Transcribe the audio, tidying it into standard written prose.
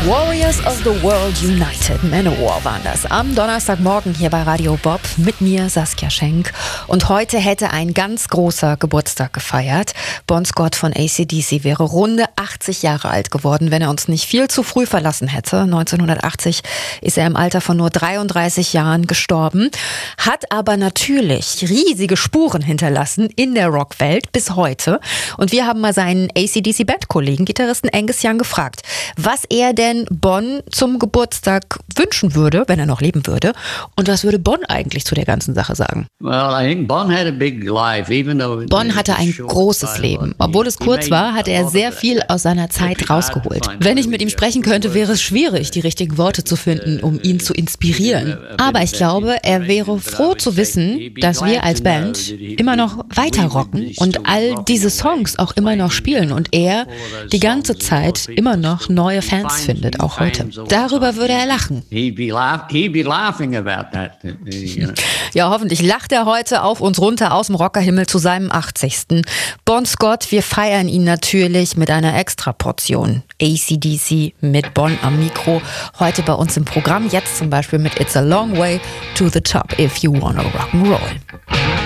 Warriors of the World United, Manowar waren das. Am Donnerstagmorgen hier bei Radio Bob mit mir, Saskia Schenk. Und heute hätte ein ganz großer Geburtstag gefeiert. Bon Scott von AC/DC wäre runde 80 Jahre alt geworden, wenn er uns nicht viel zu früh verlassen hätte. 1980 ist er im Alter von nur 33 Jahren gestorben. Hat aber natürlich riesige Spuren hinterlassen in der Rockwelt bis heute. Und wir haben mal seinen AC/DC-Bandkollegen, Gitarristen Angus Young, gefragt, was er denn Bon zum Geburtstag wünschen würde, wenn er noch leben würde. Und was würde Bon eigentlich zu der ganzen Sache sagen? Bon hatte ein großes Leben. Obwohl es kurz war, hatte er sehr viel aus seiner Zeit rausgeholt. Wenn ich mit ihm sprechen könnte, wäre es schwierig, die richtigen Worte zu finden, um ihn zu inspirieren. Aber ich glaube, er wäre froh zu wissen, dass wir als Band immer noch weiter rocken und all diese Songs auch immer noch spielen und er die ganze Zeit immer noch neue Fans findet, auch heute. Darüber würde er lachen. Ja, hoffentlich lacht er heute auf uns runter aus dem Rockerhimmel zu seinem 80. Bon Scott, wir feiern ihn natürlich mit einer Extraportion AC/DC mit Bon am Mikro. Heute bei uns im Programm, jetzt zum Beispiel mit It's a Long Way to the Top if you wanna rock'n'roll.